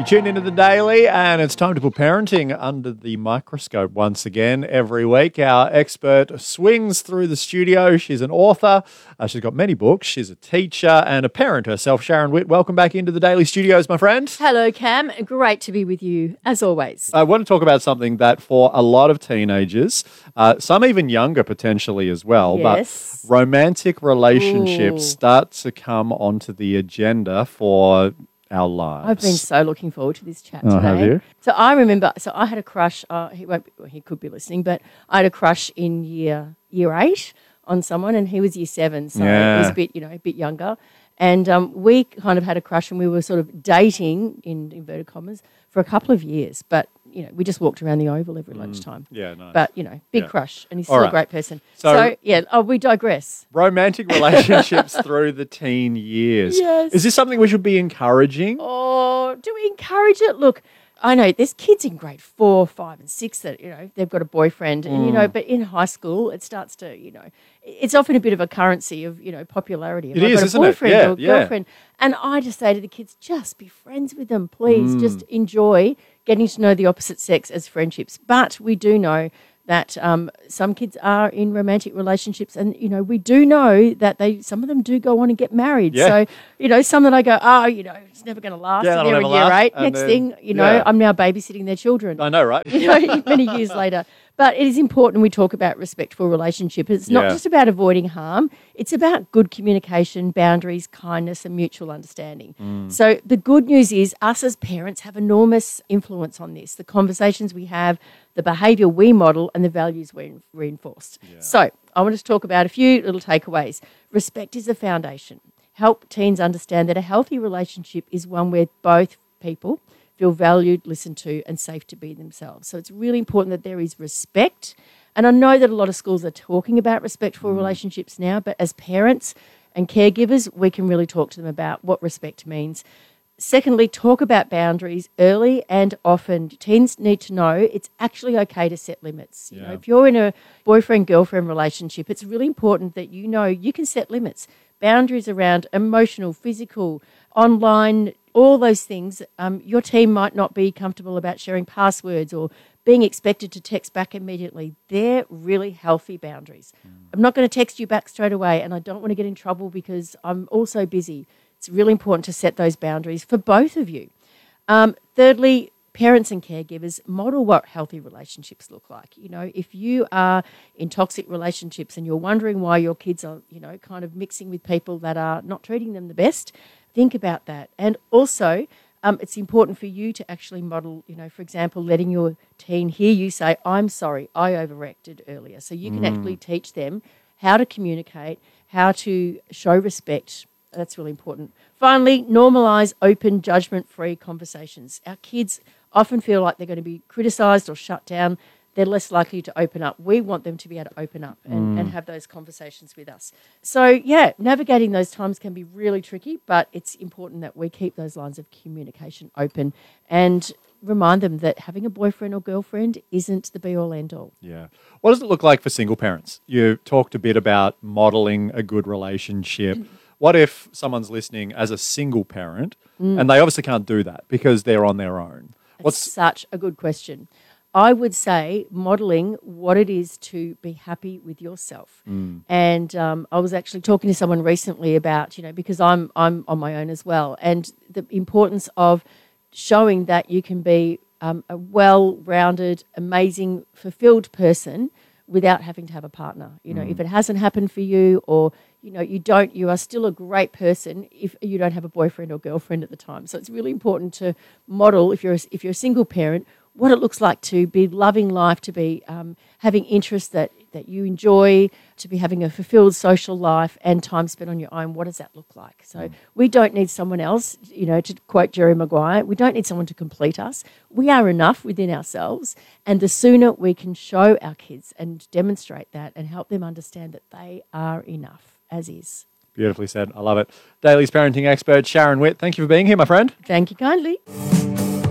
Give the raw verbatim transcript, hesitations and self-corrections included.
You tune into The Daily, and it's time to put parenting under the microscope once again. Every week, our expert swings through the studio. She's an author. Uh, she's got many books. She's a teacher and a parent herself. Sharon Witt, welcome back into The Daily Studios, my friend. Hello, Cam. Great to be with you, as always. I want to talk about something that for a lot of teenagers, uh, some even younger potentially as well, Yes. but romantic relationships Ooh. start to come onto the agenda for our lives. I've been so looking forward to this chat Oh, today. have you? So I remember, so I had a crush, uh, he won't be, well, he could be listening, but I had a crush in year year eight on someone, and he was year seven, so Yeah. he was a bit, you know, a bit younger. And um, we kind of had a crush, and we were sort of dating, in inverted commas, for a couple of years. But, you know, we just walked around the Oval every lunchtime. Yeah, nice. But, you know, big Yeah. crush, and he's All still right. a great person. So- So, yeah, oh, we digress. Romantic relationships through the teen years. Yes. Is this something we should be encouraging? Oh, do we encourage it? Look, I know there's kids in grade four, five, and six that, you know, they've got a boyfriend, and, you know, Mm. but in high school, it starts to, you know, it's often a bit of a currency of, you know, popularity. Have It I is, got a isn't it? boyfriend Yeah, or yeah. girlfriend? And I just say to the kids, just be friends with them, please. Mm. Just enjoy getting to know the opposite sex as friendships. But we do know that um, some kids are in romantic relationships, and you know we do know that they some of them do go on and get married. Yeah. So you know some that I go, oh, you know, it's never going to last. Yeah, and that'll they're never in year last, eight. and Next then- thing you know, yeah. I'm now babysitting their children. I know, right? You know, many years later. But it is important we talk about respectful relationship. It's not Yeah. just about avoiding harm. It's about good communication, boundaries, kindness, and mutual understanding. Mm. So the good news is us as parents have enormous influence on this. The conversations we have, the behaviour we model, and the values we reinforce. So I want to talk about a few little takeaways. Respect is a foundation. Help teens understand that a healthy relationship is one where both people feel valued, listened to, and safe to be themselves. So it's really important that there is respect. And I know that a lot of schools are talking about respectful relationships now, but as parents and caregivers, we can really talk to them about what respect means. Secondly, talk about boundaries early and often. Teens need to know it's actually okay to set limits. You know, Yeah. if you're in a boyfriend-girlfriend relationship, it's really important that you know you can set limits. Boundaries around emotional, physical, online, all those things. Um, your team might not be comfortable about sharing passwords or being expected to text back immediately. They're really healthy boundaries. I'm not going to text you back straight away, and I don't want to get in trouble because I'm also busy. It's really important to set those boundaries for both of you. Um, thirdly, parents and caregivers model what healthy relationships look like. You know, if you are in toxic relationships and you're wondering why your kids are, you know, kind of mixing with people that are not treating them the best, think about that. And also, um, it's important for you to actually model, you know, for example, letting your teen hear you say, I'm sorry, I overreacted earlier. So you can actually teach them how to communicate, how to show respect. That's really important. Finally, normalise open, judgment-free conversations. Our kids often feel like they're going to be criticised or shut down. They're less likely to open up. We want them to be able to open up and, and have those conversations with us. So, yeah, navigating those times can be really tricky, but it's important that we keep those lines of communication open and remind them that having a boyfriend or girlfriend isn't the be-all, end-all. Yeah. What does it look like for single parents? You talked a bit about modelling a good relationship. What if someone's listening as a single parent and they obviously can't do that because they're on their own? That's such a good question. I would say modelling what it is to be happy with yourself. Mm. And um, I was actually talking to someone recently about, you know, because I'm I'm on my own as well, and the importance of showing that you can be um, a well-rounded, amazing, fulfilled person without having to have a partner. You know, Mm. if it hasn't happened for you, or you know, you don't, you are still a great person if you don't have a boyfriend or girlfriend at the time. So it's really important to model, if you're a, if you're a single parent, what it looks like to be loving life, to be um, having interests that, that you enjoy, to be having a fulfilled social life and time spent on your own. What does that look like? So Mm. we don't need someone else, you know, to quote Jerry Maguire, we don't need someone to complete us. We are enough within ourselves, and the sooner we can show our kids and demonstrate that and help them understand that they are enough as is. Beautifully said. I love it. Daily's parenting expert, Sharon Witt. Thank you for being here, my friend. Thank you kindly.